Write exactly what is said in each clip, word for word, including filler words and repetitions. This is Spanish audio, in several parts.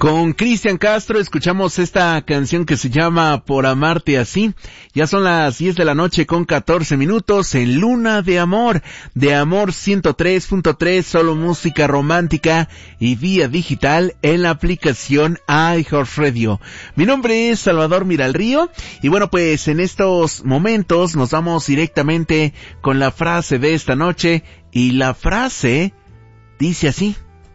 Con Cristian Castro escuchamos esta canción que se llama Por Amarte Así. Ya son las diez de la noche con catorce minutos en Luna de Amor, de Amor ciento tres punto tres, solo música romántica y vía digital en la aplicación iHeartRadio. Mi nombre es Salvador Miralrío y bueno, pues en estos momentos nos vamos directamente con la frase de esta noche y la frase dice así.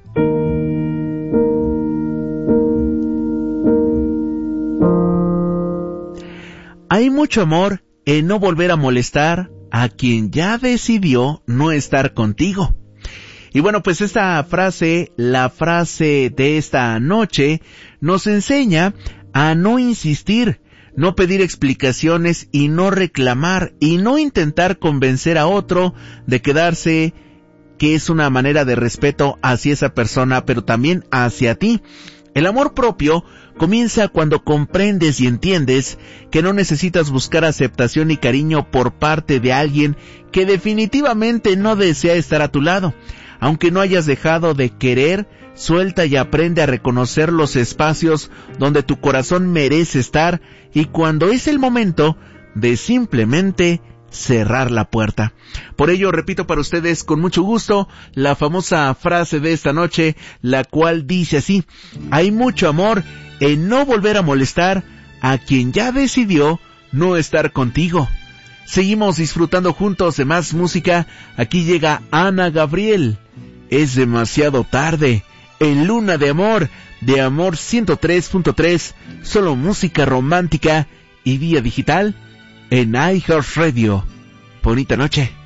Hay mucho amor en no volver a molestar a quien ya decidió no estar contigo. Y bueno, pues esta frase, la frase de esta noche, nos enseña a no insistir, no pedir explicaciones y no reclamar y no intentar convencer a otro de quedarse, que es una manera de respeto hacia esa persona, pero también hacia ti. El amor propio comienza cuando comprendes y entiendes que no necesitas buscar aceptación y cariño por parte de alguien que definitivamente no desea estar a tu lado. Aunque no hayas dejado de querer, suelta y aprende a reconocer los espacios donde tu corazón merece estar y cuando es el momento de simplemente cerrar la puerta. Por ello, repito para ustedes con mucho gusto la famosa frase de esta noche, la cual dice así: hay mucho amor en no volver a molestar a quien ya decidió no estar contigo. Seguimos disfrutando juntos de más música. Aquí llega Ana Gabriel. Es demasiado tarde. En Luna de Amor, de Amor ciento tres punto tres, solo música romántica y vía digital en iHeartRadio. Bonita noche.